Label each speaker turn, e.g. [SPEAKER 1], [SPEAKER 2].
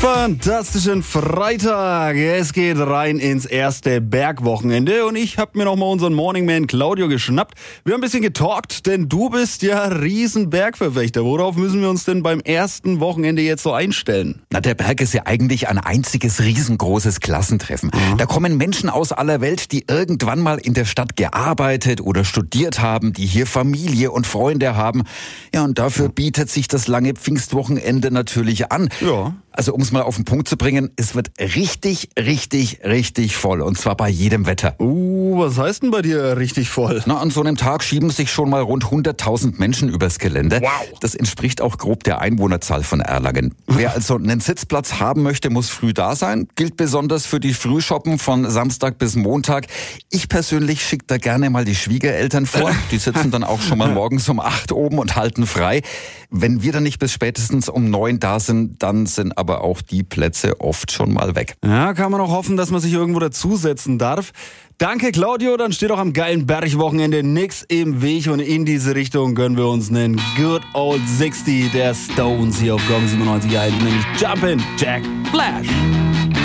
[SPEAKER 1] Fantastischen Freitag. Es geht rein ins erste Bergwochenende und ich habe mir nochmal unseren Morningman Claudio geschnappt. Wir haben ein bisschen getalkt, denn du bist ja Riesenbergverfechter. Worauf müssen wir uns denn beim ersten Wochenende jetzt so einstellen?
[SPEAKER 2] Na, der Berg ist ja eigentlich ein einziges riesengroßes Klassentreffen. Da kommen Menschen aus aller Welt, die irgendwann mal in der Stadt gearbeitet oder studiert haben, die hier Familie und Freunde haben. Ja, und dafür bietet sich das lange Pfingstwochenende natürlich an.
[SPEAKER 1] Ja.
[SPEAKER 2] Also um es mal auf den Punkt zu bringen, es wird richtig, richtig, richtig voll. Und zwar bei jedem Wetter.
[SPEAKER 1] Was heißt denn bei dir richtig voll?
[SPEAKER 2] Na, an so einem Tag schieben sich schon mal rund 100.000 Menschen übers Gelände.
[SPEAKER 1] Wow.
[SPEAKER 2] Das entspricht auch grob der Einwohnerzahl von Erlangen. Wer also einen Sitzplatz haben möchte, muss früh da sein. Gilt besonders für die Frühschoppen von Samstag bis Montag. Ich persönlich schicke da gerne mal die Schwiegereltern vor. Die sitzen dann auch schon mal morgens um 8 oben und halten frei. Wenn wir dann nicht bis spätestens um 9 da sind, dann sind aber auch die Plätze oft schon mal weg.
[SPEAKER 1] Ja, kann man auch hoffen, dass man sich irgendwo dazusetzen darf. Danke, Claudio. Dann steht auch am geilen Bergwochenende nix im Weg und in diese Richtung gönnen wir uns einen Good Old 60 der Stones hier auf Gong 97, nämlich Jumpin' Jack Flash.